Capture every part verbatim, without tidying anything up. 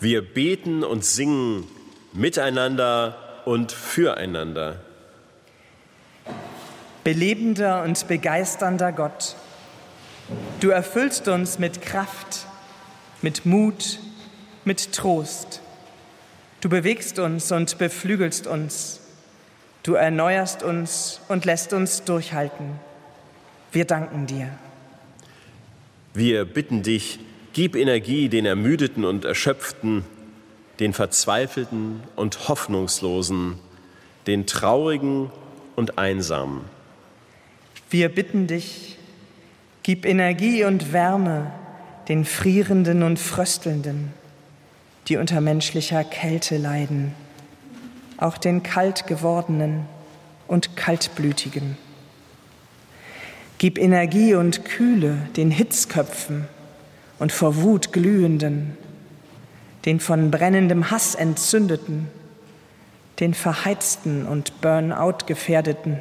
Wir beten und singen miteinander und füreinander. Belebender und begeisternder Gott, du erfüllst uns mit Kraft, mit Mut, mit Trost. Du bewegst uns und beflügelst uns. Du erneuerst uns und lässt uns durchhalten. Wir danken dir. Wir bitten dich, gib Energie den Ermüdeten und Erschöpften, den Verzweifelten und Hoffnungslosen, den Traurigen und Einsamen. Wir bitten dich, gib Energie und Wärme den Frierenden und Fröstelnden, die unter menschlicher Kälte leiden, auch den kalt gewordenen und kaltblütigen. Gib Energie und Kühle den Hitzköpfen und vor Wut glühenden, den von brennendem Hass entzündeten, den Verheizten und Burnout-Gefährdeten.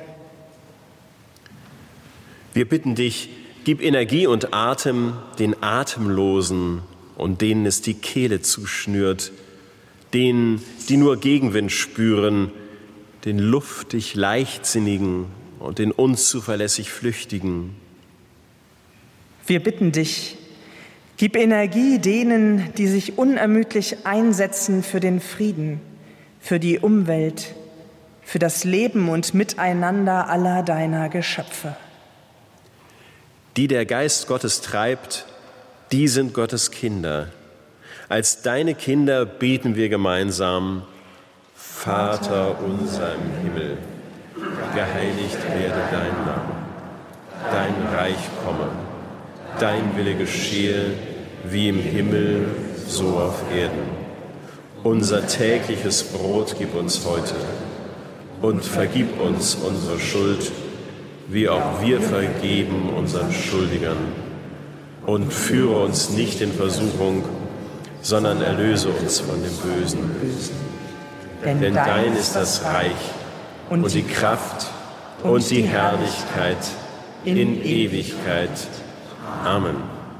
Wir bitten dich, gib Energie und Atem den Atemlosen und denen es die Kehle zuschnürt, denen, die nur Gegenwind spüren, den luftig Leichtsinnigen und den unzuverlässig Flüchtigen. Wir bitten dich, gib Energie denen, die sich unermüdlich einsetzen für den Frieden, für die Umwelt, für das Leben und Miteinander aller deiner Geschöpfe. Die der Geist Gottes treibt, die sind Gottes Kinder. Als deine Kinder beten wir gemeinsam: Vater unser im Himmel, geheiligt werde dein Name. Dein Reich komme, dein Wille geschehe, wie im Himmel, so auf Erden. Unser tägliches Brot gib uns heute und vergib uns unsere Schuld, wie auch wir vergeben unseren Schuldigern. Und führe uns nicht in Versuchung, sondern erlöse uns von dem Bösen. Denn dein ist das Reich und die Kraft und die Herrlichkeit in Ewigkeit. Amen.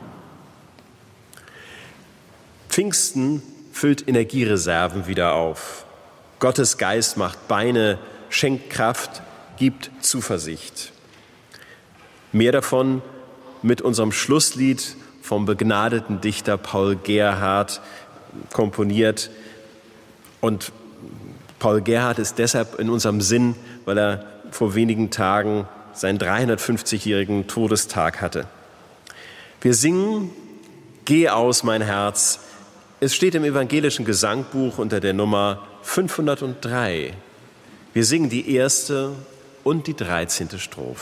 Pfingsten füllt Energiereserven wieder auf. Gottes Geist macht Beine, schenkt Kraft, gibt Zuversicht. Mehr davon mit unserem Schlusslied vom begnadeten Dichter Paul Gerhardt komponiert. Und Paul Gerhardt ist deshalb in unserem Sinn, weil er vor wenigen Tagen seinen dreihundertfünfzigjährigen Todestag hatte. Wir singen Geh aus, mein Herz. Es steht im evangelischen Gesangbuch unter der Nummer fünfhundertdrei. Wir singen die erste und die dreizehnte Strophe.